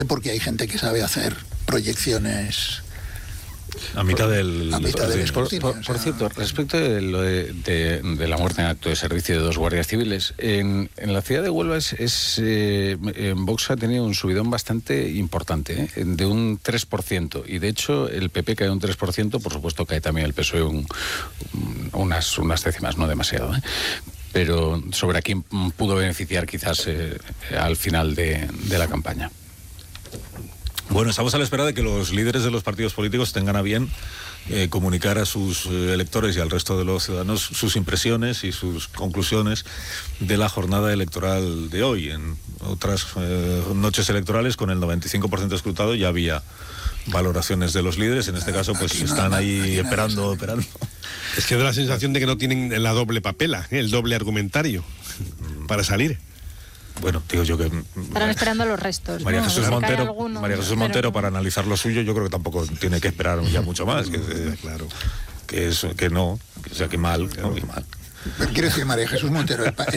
porque hay gente que sabe hacer proyecciones a mitad del escrutinio. Por cierto, respecto de lo de la muerte en acto de servicio de 2 guardias civiles, en la ciudad de Huelva Vox ha tenido un subidón bastante importante, de un 3%, y de hecho el PP cae un 3%, por supuesto cae también el PSOE unas décimas, no demasiado, pero sobre a quién pudo beneficiar quizás al final de la campaña. Bueno, estamos a la espera de que los líderes de los partidos políticos tengan a bien comunicar a sus electores y al resto de los ciudadanos sus impresiones y sus conclusiones de la jornada electoral de hoy. En otras noches electorales, con el 95% escrutado, ya había valoraciones de los líderes. En este caso, pues están ahí esperando. Es que da la sensación de que no tienen la doble papela, el doble argumentario para salir. Bueno, digo yo que... Estarán esperando los restos. María Jesús Montero, pero... para analizar lo suyo, yo creo que tampoco tiene que esperar ya mucho más. Claro. Que no, o sea, que mal, que mal. Pero quiero decir, María Jesús Montero,